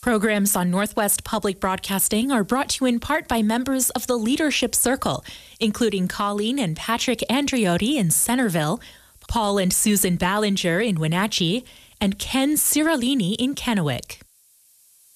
Programs on Northwest Public Broadcasting are brought to you in part by members of the Leadership Circle, including Colleen and Patrick Andriotti in Centerville, Paul and Susan Ballinger in Wenatchee, and Ken Cirolini in Kennewick.